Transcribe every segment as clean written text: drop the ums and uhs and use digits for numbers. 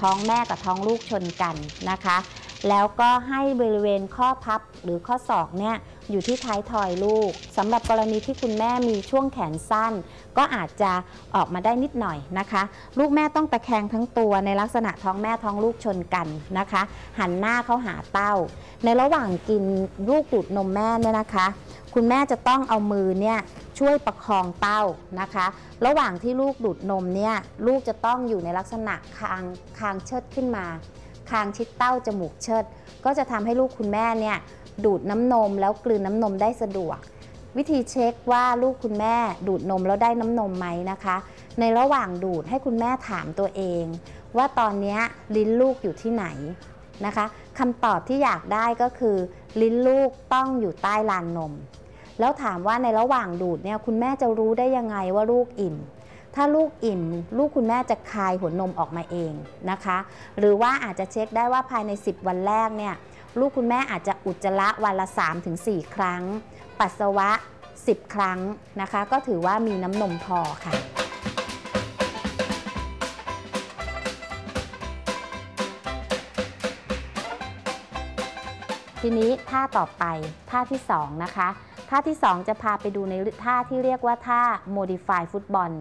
ท้องแม่กับท้องลูกชนกันนะคะแล้วก็ให้บริเวณข้อพับหรือข้อศอกเนี่ยอยู่ที่ท้ายทอยลูกสำหรับกรณีที่คุณแม่มีช่วงแขนสั้นก็อาจจะออกมาได้นิดหน่อยนะคะลูกแม่ต้องตะแคงทั้งตัวในลักษณะท้องแม่ท้องลูกชนกันนะคะหันหน้าเข้าหาเต้าในระหว่างกินลูกดูดนมแม่เนี่ยนะคะคุณแม่จะต้องเอามือเนี่ยช่วยประคองเต้านะคะระหว่างที่ลูกดูดนมเนี่ยลูกจะต้องอยู่ในลักษณะคางเชิดขึ้นมาคางชิดเต้าจมูกเชิดก็จะทำให้ลูกคุณแม่เนี่ยดูดน้ำนมแล้วกลืนน้ำนมได้สะดวกวิธีเช็คว่าลูกคุณแม่ดูดนมแล้วได้น้ำนมไหมนะคะในระหว่างดูดให้คุณแม่ถามตัวเองว่าตอนนี้ลิ้นลูกอยู่ที่ไหนนะคะคำตอบที่อยากได้ก็คือลิ้นลูกต้องอยู่ใต้ลานนมแล้วถามว่าในระหว่างดูดเนี่ยคุณแม่จะรู้ได้ยังไงว่าลูกอิ่มถ้าลูกอิ่มลูกคุณแม่จะคายหัวนมออกมาเองนะคะหรือว่าอาจจะเช็คได้ว่าภายใน10วันแรกเนี่ยลูกคุณแม่อาจจะอุจจาระวันละ 3-4 ครั้งปัสสาวะ10 ครั้งนะคะก็ถือว่ามีน้ำนมพอค่ะทีนี้ท่าต่อไปท่าที่2นะคะท่าที่2จะพาไปดูในท่าที่เรียกว่าท่า modify ฟุตบอล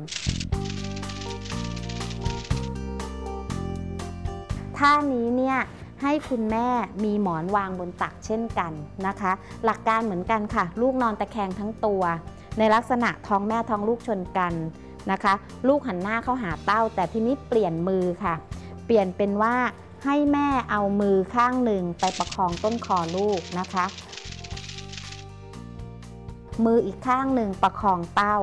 ท่านี้เนี่ยให้คุณแม่มีหมอนวางบนตักเช่นกันนะคะหลักการเหมือนกันค่ะลูกนอนตะแคงทั้งตัวในลักษณะท้องแม่ท้องลูกชนกันนะคะลูกหันหน้าเข้าหาเต้าแต่ทีนี้เปลี่ยนมือค่ะเปลี่ยนเป็นว่าให้แม่เอามือข้างหนึ่งไปประคองต้นคอลูกนะคะมืออีกข้างหนึ่งประคองเต้า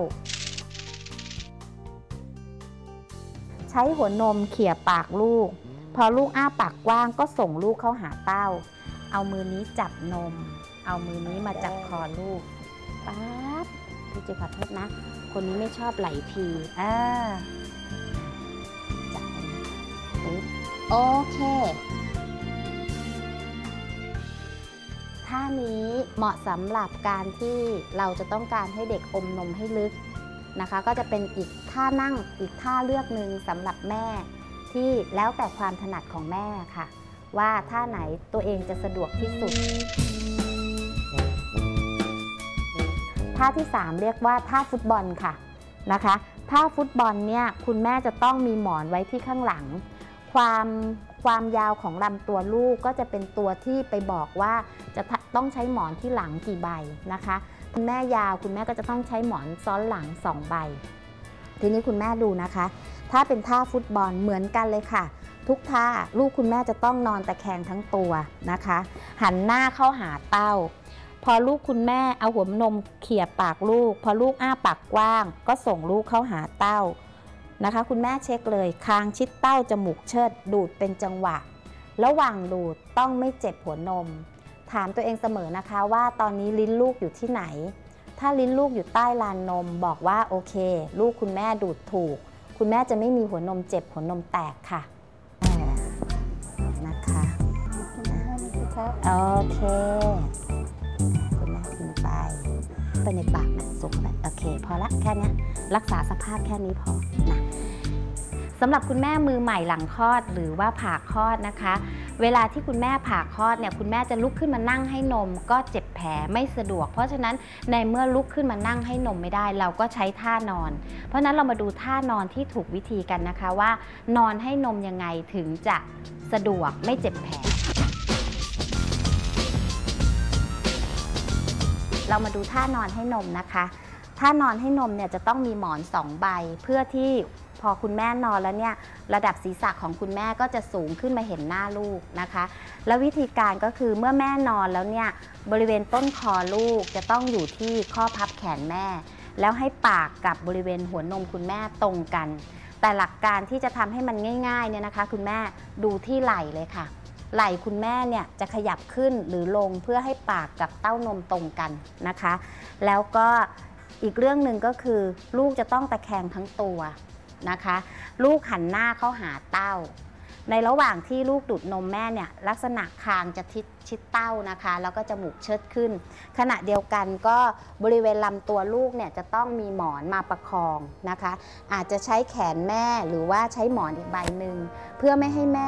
ใช้หัวนมเขี่ยปากลูกพอลูกอ้าปากกว้างก็ส่งลูกเข้าหาเต้าเอามือนี้จับนมเอามือนี้มาจับคอลูกปั๊บพี่จะขอโทษนะคนนี้ไม่ชอบไหลทีจับปึ๊บโอเคท่านี้เหมาะสำหรับการที่เราจะต้องการให้เด็กอมนมให้ลึกนะคะก็จะเป็นอีกท่านั่งอีกท่าเลือกหนึ่งสำหรับแม่ที่แล้วแต่ความถนัดของแม่ค่ะว่าท่าไหนตัวเองจะสะดวกที่สุดท่าที่3เรียกว่าท่าฟุตบอลค่ะนะคะท่าฟุตบอลเนี่ยคุณแม่จะต้องมีหมอนไว้ที่ข้างหลังความยาวของลำตัวลูกก็จะเป็นตัวที่ไปบอกว่าจะต้องใช้หมอนที่หลังกี่ใบนะคะคุณแม่ยาวคุณแม่ก็จะต้องใช้หมอนซ้อนหลัง2ใบทีนี้คุณแม่ดูนะคะถ้าเป็นท่าฟุตบอลเหมือนกันเลยค่ะทุกท่าลูกคุณแม่จะต้องนอนตะแคงทั้งตัวนะคะหันหน้าเข้าหาเต้าพอลูกคุณแม่เอาหัวนมเขี่ยปากลูกพอลูกอ้าปากกว้างก็ส่งลูกเข้าหาเต้านะคะคุณแม่เช็คเลยคางชิดเต้าจมูกเชิดดูดเป็นจังหวะระหว่างดูดต้องไม่เจ็บหัวนมถามตัวเองเสมอนะคะว่าตอนนี้ลิ้นลูกอยู่ที่ไหนถ้าลิ้นลูกอยู่ใต้ลานนมบอกว่าโอเคลูกคุณแม่ดูดถูกคุณแม่จะไม่มีหัวนมเจ็บหัวนมแตกค่ะนะคะโอเคคุณแม่กินไปในปากนะสุกแบบโอเคพอละแค่นี้รักษาสภาพแค่นี้พอนะสำหรับคุณแม่มือใหม่หลังคลอดหรือว่าผ่าคลอดนะคะเวลาที่คุณแม่ผ่าคลอดเนี่ยคุณแม่จะลุกขึ้นมานั่งให้นมก็เจ็บแผลไม่สะดวกเพราะฉะนั้นในเมื่อลุกขึ้นมานั่งให้นมไม่ได้เราก็ใช้ท่านอนเพราะฉะนั้นเรามาดูท่านอนที่ถูกวิธีกันนะคะว่านอนให้นมยังไงถึงจะสะดวกไม่เจ็บแผลเรามาดูท่านอนให้นมนะคะท่านอนให้นมเนี่ยจะต้องมีหมอน2ใบเพื่อที่พอคุณแม่นอนแล้วเนี่ยระดับศีรษะของคุณแม่ก็จะสูงขึ้นมาเห็นหน้าลูกนะคะแล้ววิธีการก็คือเมื่อแม่นอนแล้วเนี่ยบริเวณต้นคอลูกจะต้องอยู่ที่ข้อพับแขนแม่แล้วให้ปากกับบริเวณหัวนมคุณแม่ตรงกันแต่หลักการที่จะทำให้มันง่ายๆเนี่ยนะคะคุณแม่ดูที่ไหล่เลยค่ะไหล่คุณแม่เนี่ยจะขยับขึ้นหรือลงเพื่อให้ปากกับเต้านมตรงกันนะคะแล้วก็อีกเรื่องหนึ่งก็คือลูกจะต้องตะแคงทั้งตัวนะคะลูกหันหน้าเข้าหาเต้าในระหว่างที่ลูกดูดนมแม่เนี่ยลักษณะคางจะชิดเต้านะคะแล้วก็จมูกเชิดขึ้นขณะเดียวกันก็บริเวณลำตัวลูกเนี่ยจะต้องมีหมอนมาประคองนะคะอาจจะใช้แขนแม่หรือว่าใช้หมอนอีกใบหนึ่งเพื่อไม่ให้แม่